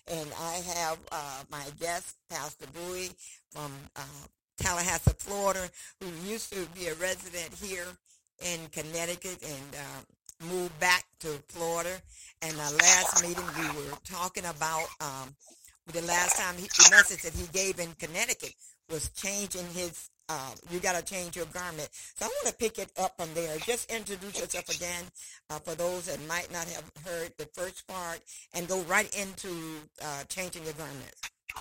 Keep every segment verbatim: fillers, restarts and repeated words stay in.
And I have uh, my guest, Pastor Bowie from uh, Tallahassee, Florida, who used to be a resident here in Connecticut and uh, moved back to Florida. And our last meeting, we were talking about um, the last time he, the message that he gave in Connecticut was changing his. Uh, you got to change your garment. So I want to pick it up from there. Just introduce yourself again uh, for those that might not have heard the first part, and go right into uh, changing your garment.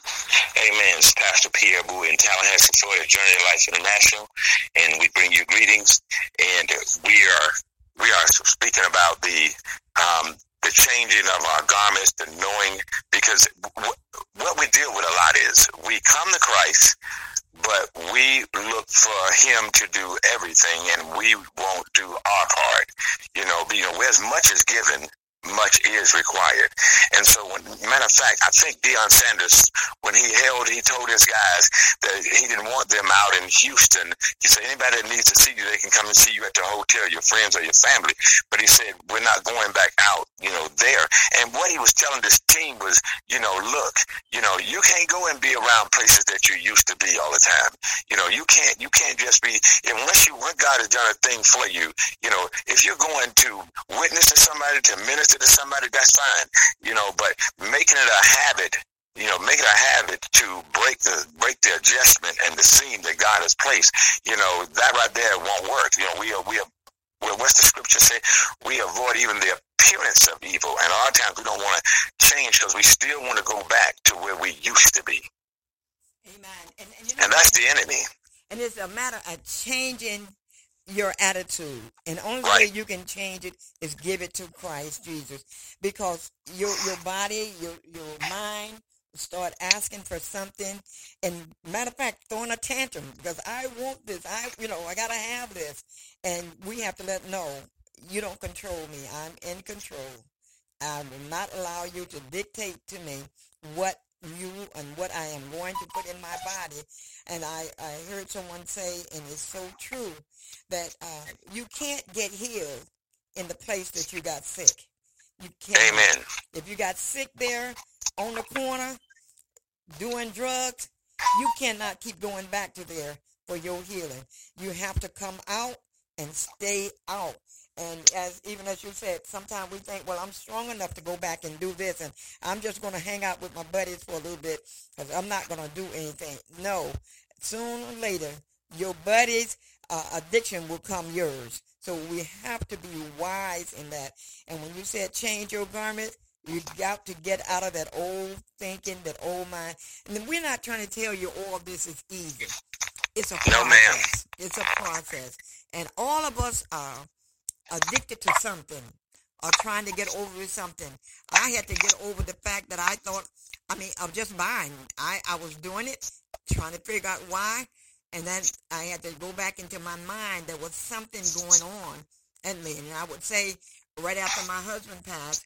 Amen. It's Pastor Pierre Bowie in Tallahassee, Florida, Journey of Life International, and we bring you greetings. And we are we are speaking about the um, the changing of our garments, the knowing, because w- what we deal with a lot is we come to Christ, but we look for him to do everything, and we won't do our part. You know, you know, as much is given, much is required. And so, when, matter of fact, I think Deion Sanders, when he held, he told his guys that he didn't want them out in Houston. He said, anybody that needs to see you, they can come and see you at the hotel, your friends or your family. But he said, we're not going back out, you know, there. And what he was telling this team was, you know, look, you know, you can't go and be around places that you used to be all the time. You know, you can't, you can't just be, unless you, when God has done a thing for you, you know, if you're going to witness to somebody, to minister to somebody, that's fine, you know, but making it a habit, you know, make it a habit to break the break the adjustment and the scene that God has placed, you know, that right there won't work. You know, we are, we are, well, what's the scripture say? We avoid even the appearance of evil, and a lot of times we don't want to change because we still want to go back to where we used to be. Amen. And, and, you know, and that's the enemy. And it's a matter of changing your attitude, and the only right. way you can change it is give it to Christ Jesus, because your your body, your your mind start asking for something, and matter of fact, throwing a tantrum because I want this, I you know I gotta have this, and we have to let know you don't control me. I'm in control. I will not allow you to dictate to me what you and what I am going to put in my body. And I, I heard someone say, and it's so true, that uh, you can't get healed in the place that you got sick. You can't. Amen. If you got sick there on the corner doing drugs, you cannot keep going back to there for your healing. You have to come out and stay out. And as even as you said, sometimes we think, well, I'm strong enough to go back and do this, and I'm just going to hang out with my buddies for a little bit because I'm not going to do anything. No, sooner or later, your buddies' uh, addiction will come yours. So we have to be wise in that. And when you said change your garment, you got to get out of that old thinking, that old mind. And then we're not trying to tell you all this is easy. It's a process. No, ma'am. It's a process. And all of us are addicted to something or trying to get over something. I had to get over the fact that I thought, I mean, of just buying. I, I was doing it, trying to figure out why, and then I had to go back into my mind. There was something going on in me. And I would say, right after my husband passed,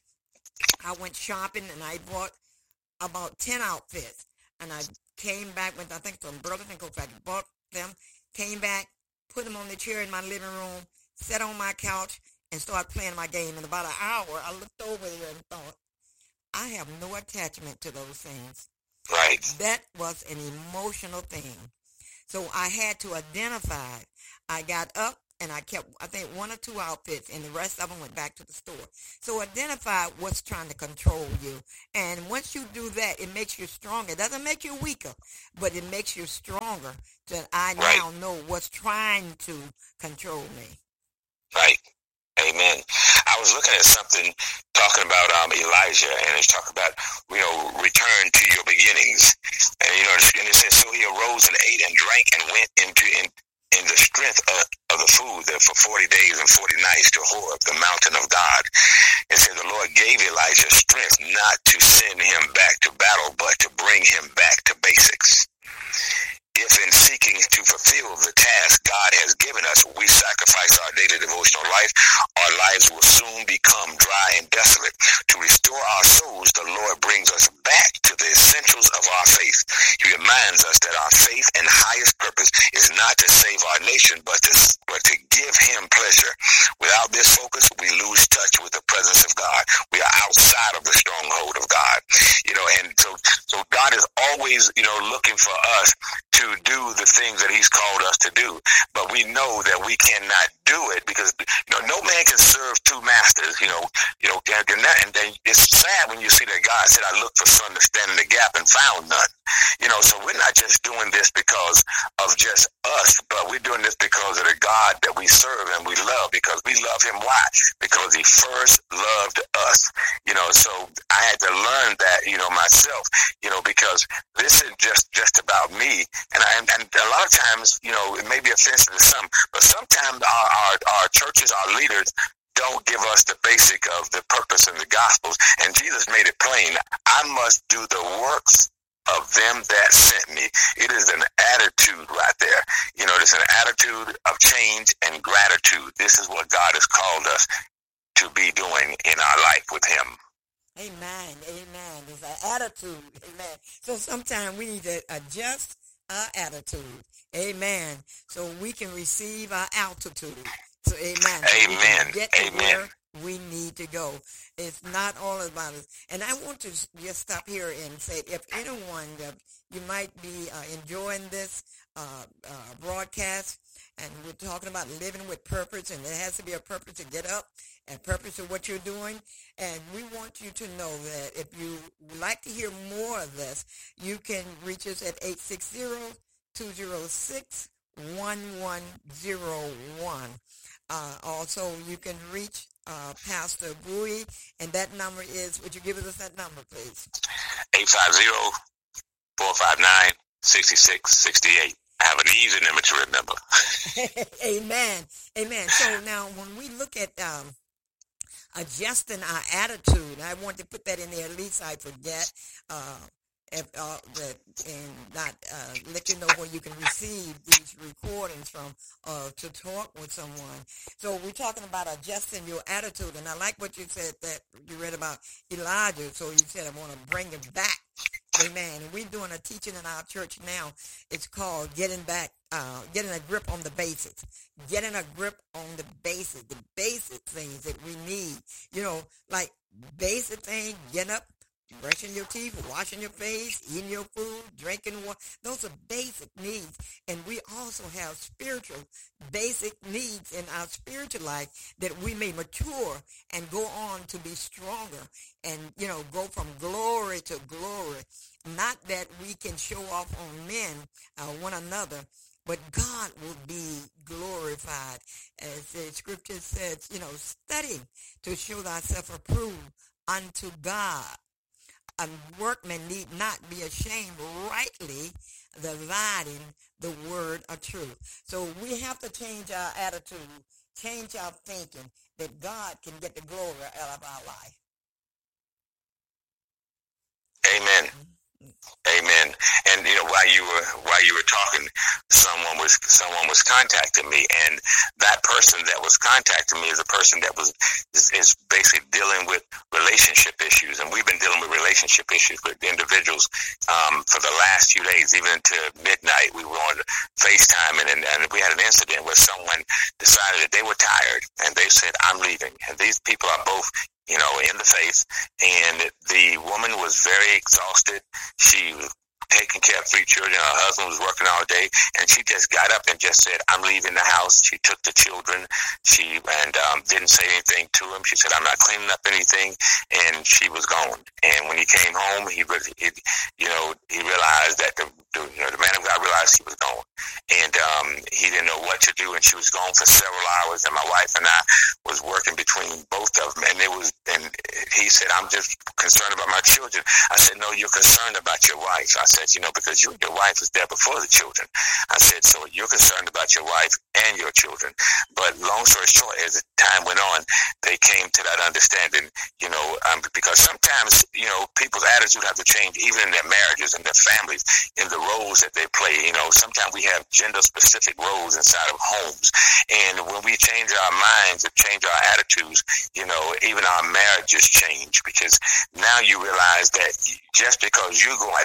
I went shopping and I bought about ten outfits. And I came back with, I think, some Brothers and Coats. I bought them, came back, put them on the chair in my living room, sat on my couch, and started playing my game. In about an hour, I looked over there and thought, I have no attachment to those things. Right. That was an emotional thing. So I had to identify. I got up and I kept, I think, one or two outfits, and the rest of them went back to the store. So identify what's trying to control you. And once you do that, it makes you stronger. It doesn't make you weaker, but it makes you stronger. That I right. now know what's trying to control me. Right. Amen. I was looking at something talking about um, Elijah, and it's talking about, you know, return to your beginnings. And, you know, and it says, so he arose and ate and drank and went into in, in the strength of, of the food there for forty days and forty nights to Horeb, the mountain of God. It said the Lord gave Elijah strength not to send him back to battle, but to bring him back to basics. If in seeking to fulfill the task God has given us, we sacrifice our daily devotional life, our lives will soon become dry and desolate. To restore our souls, the Lord brings us back to the essentials of our faith. He reminds us that our faith and highest purpose is not to save our nation, but to, but to give him pleasure. Without this focus, we lose touch with the presence of God. We are outside of the stronghold of God. You know, and always, you know, looking for us to do the things that he's called us to do. But we know that we cannot do it because, you know, no man can serve two masters, you know, you know, and then it's sad when you see that God said, I looked for son to stand in the gap and found none. You know, so we're not just doing this because of just us, but we're doing this because of the God that we serve and we love, because we love him. Why? Because he first loved us, you know, so I had to learn that, you know, myself, you know, because this is just, just about me. And, I, and, and a lot of times, you know, it may be offensive to some, but sometimes our, our, our churches, our leaders, don't give us the basic of the purpose in the Gospels. And Jesus made it plain. I must do the works of them that sent me. It is an attitude right there. You know, it's an attitude of change and gratitude. This is what God has called us to be doing in our life with him. Amen. Amen. It's an attitude. Amen. So sometimes we need to adjust our attitude. Amen. So we can receive our altitude. So amen. So amen. Get to amen. where we need to go. It's not all about us. And I want to just stop here and say, if anyone, uh, you might be uh, enjoying this uh, uh, broadcast, and we're talking about living with purpose, and there has to be a purpose to get up and purpose of what you're doing. And we want you to know that if you would like to hear more of this, you can reach us at eight six zero, two zero six, one one zero one. Uh, also, you can reach uh, Pastor Bowie, and that number is, would you give us that number, please? eight five zero, four five nine, six six six eight. I have an easy number to remember. Amen. Amen. So now when we look at um, adjusting our attitude, I want to put that in there, at least I forget, uh, if, uh, that, and not uh, let you know where you can receive these recordings from uh, to talk with someone. So we're talking about adjusting your attitude, and I like what you said, that you read about Elijah. So you said, I want to bring it back. Amen. And we're doing a teaching in our church now. It's called getting back, uh, getting a grip on the basics, getting a grip on the basics, the basic things that we need. You know, like basic things, getting up, brushing your teeth, washing your face, eating your food, drinking water. Those are basic needs. And we also have spiritual basic needs in our spiritual life that we may mature and go on to be stronger and, you know, go from glory to glory. Not that we can show off on men, uh, one another, but God will be glorified. As the scripture says, you know, study to show thyself approved unto God. A workman need not be ashamed, rightly dividing the word of truth. So we have to change our attitude, change our thinking, that God can get the glory out of our life. Amen. Amen. And you know, while you were while you were talking, someone was someone was contacting me, and that person that was contacting me is a person that was is, is basically dealing with relationship issues, and we've been dealing with relationship issues with individuals um, for the last few days, even into midnight. We were on FaceTime, and, and we had an incident where someone decided that they were tired, and they said, "I'm leaving." And these people are both, you know, in the faith, and the woman was very exhausted. She was taking care of three children. Her husband was working all day, and she just got up and just said, "I'm leaving the house." She took the children. She and um, didn't say anything to him. She said, "I'm not cleaning up anything," and she was gone. And when he came home, he was, he, you know, he realized that the, the, you know, the man of God realized he was gone, and um, he didn't know what to do. And she was gone for several hours. And my wife and I was working between both of them, and it was. And he said, "I'm just concerned about my children." I said, "No, you're concerned about your wife." I said, "You know, because you, your wife was there before the children." I said, "So you're concerned about your wife and your children." But long story short, as time went on, they came to that understanding, you know, um, because sometimes, you know, people's attitude have to change even in their marriages and their families, in the roles that they play. You know, sometimes we have gender-specific roles inside of homes. And when we change our minds and change our attitudes, you know, even our marriages change, because now you realize that just because you're going at it doing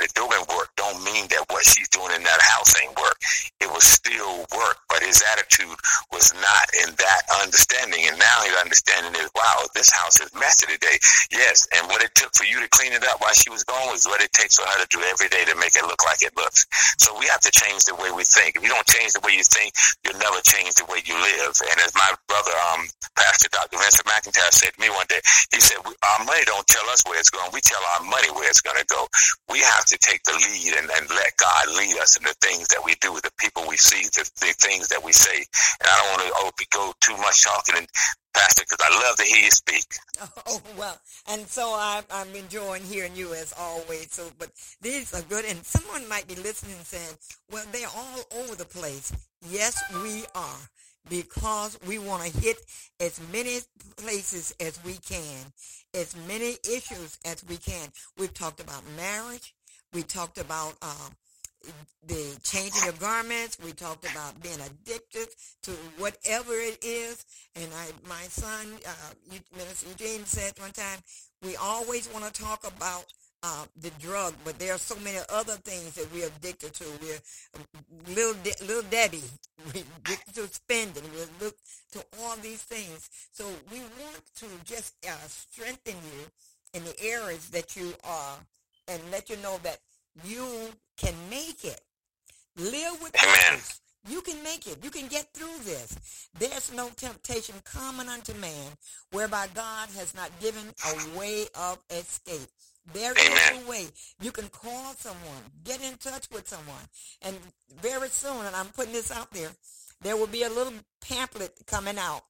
work don't mean that what she's doing in that house ain't work. It was still work, but his attitude was not in that understanding. And now his understanding is, wow, this house is messy today. Yes, and what it took for you to clean it up while she was gone was what it takes for her to do every day to make it look like it looks. So we have to change the way we think. If you don't change the way you think, you'll never change the way you live. And as my brother, um, Pastor Doctor Vincent McIntyre said to me one day, he said, our money don't tell us where it's going. We tell our money where it's going to go. We have to take the lead and, and let God lead us in the things that we do, the people we see, the, the things that we say. And I don't want to oh, go too much talking, and Pastor, because I love to hear you speak. Oh, well, and so I, I'm enjoying hearing you as always. So, but these are good, and someone might be listening and saying, well, they're all over the place. Yes, we are, because we want to hit as many places as we can, as many issues as we can. We've talked about marriage. We talked about um, the changing of garments. We talked about being addicted to whatever it is. And I, my son, uh, Minister Eugene, said one time, we always want to talk about uh, the drug, but there are so many other things that we're addicted to. We're little, De- little Debbie. We're addicted to spending. We're addicted to all these things. So we want to just uh, strengthen you in the areas that you are and let you know that you can make it. Live with purpose. You can make it. You can get through this. There's no temptation common unto man whereby God has not given a way of escape. There is a way. You can call someone, get in touch with someone, and very soon, and I'm putting this out there, there will be a little pamphlet coming out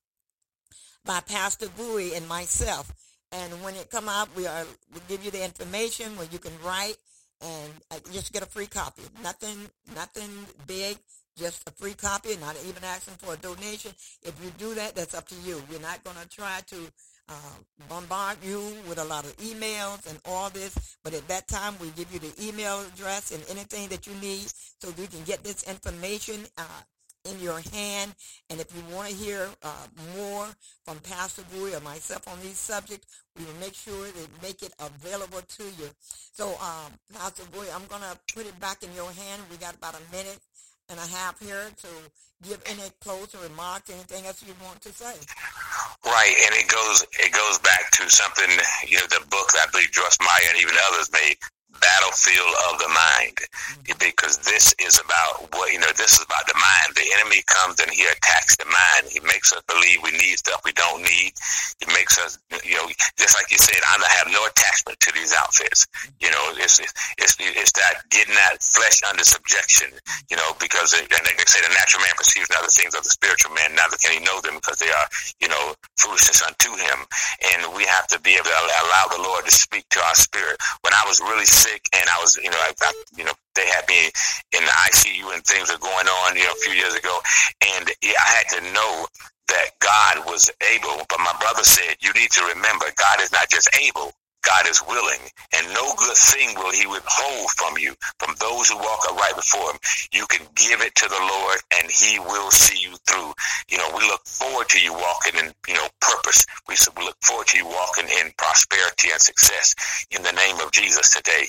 by Pastor Bowie and myself. And when it come out, we are we'll give you the information where you can write and uh, just get a free copy. Nothing, nothing big, just a free copy. Not even asking for a donation. If you do that, that's up to you. We're not going to try to uh, bombard you with a lot of emails and all this. But at that time, we give you the email address and anything that you need so you can get this information Uh, in your hand. And if you want to hear uh, more from Pastor Bowie or myself on these subjects, we will make sure to make it available to you. So, um, Pastor Bowie, I'm going to put it back in your hand. We got about a minute and a half here to give any closing remarks, anything else you want to say. Right, and it goes it goes back to something, you know, the book I believe Joyce Meyer and even others made, Battlefield of the Mind, mm-hmm. because this is about what, you know, this is about the mind. The enemy comes and he attacks the mind. He makes us believe we need stuff we don't need. He makes us, you know, just like you said, I have no attachment to these outfits. You know, it's it's it's that getting that flesh under subjection, you know, because, and they say the natural man perceives other things of the spiritual man, neither can he know them because they are, you know, foolishness unto him. And we have to be able to allow the Lord to speak to our spirit. When I was really sick, and I was, you know, I, I, you know, they had me in the I C U and things were going on, you know, a few years ago, and I had to know that God was able. But my brother said, you need to remember, God is not just able, God is willing, and no good thing will he withhold from you, from those who walk upright before him. You can give it to the Lord, and he will see you through. You know, we look forward to you walking in, you know, purpose. We look forward to you walking in prosperity and success in the name of Jesus today.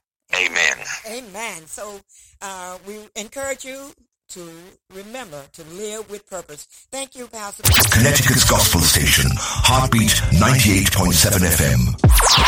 Amen. Amen. So uh, we encourage you to remember to live with purpose. Thank you, Pastor. Connecticut's Gospel Station, Heartbeat ninety-eight point seven F M.